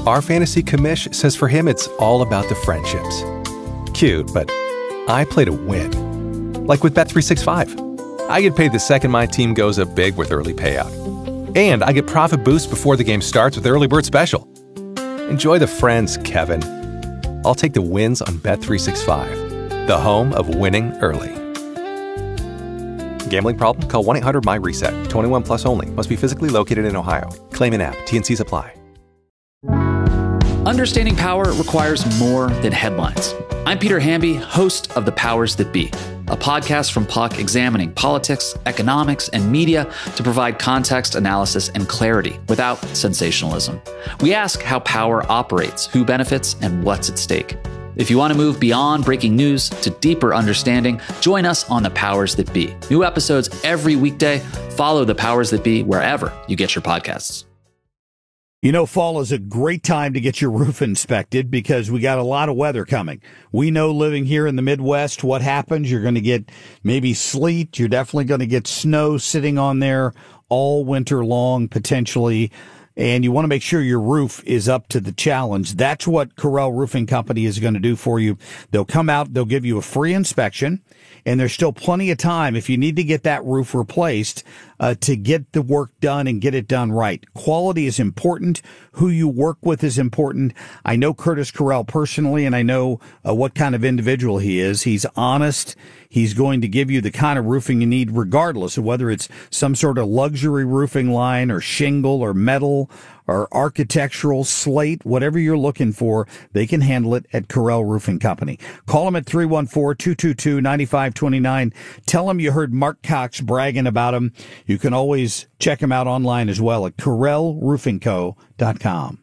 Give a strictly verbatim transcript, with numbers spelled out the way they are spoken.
Our fantasy commish says for him it's all about the friendships. Cute, but I play to win. Like with Bet three sixty-five. I get paid the second my team goes up big with early payout. And I get profit boost before the game starts with Early Bird Special. Enjoy the friends, Kevin. I'll take the wins on Bet three sixty-five, the home of winning early. Gambling problem? Call one eight hundred M Y reset. twenty-one plus only. Must be physically located in Ohio. Claim in app. T N Cs apply. Understanding power requires more than headlines. I'm Peter Hamby, host of The Powers That Be, a podcast from Puck examining politics, economics, and media to provide context, analysis, and clarity without sensationalism. We ask how power operates, who benefits, and what's at stake. If you want to move beyond breaking news to deeper understanding, join us on The Powers That Be. New episodes every weekday. Follow The Powers That Be wherever you get your podcasts. You know, fall is a great time to get your roof inspected because we got a lot of weather coming. We know living here in the Midwest what happens. You're going to get maybe sleet. You're definitely going to get snow sitting on there all winter long, potentially. And you want to make sure your roof is up to the challenge. That's what Corel Roofing Company is going to do for you. They'll come out, they'll give you a free inspection, and there's still plenty of time if you need to get that roof replaced uh, to get the work done and get it done right. Quality is important. Who you work with is important. I know Curtis Corel personally, and I know uh, what kind of individual he is. He's honest. He's going to give you the kind of roofing you need regardless of whether it's some sort of luxury roofing line or shingle or metal or architectural slate, whatever you're looking for, they can handle it at Corel Roofing Company. Call them at three one four, two two two, nine five two nine. Tell them you heard Mark Cox bragging about them. You can always check them out online as well at Corel Roofing Co dot com.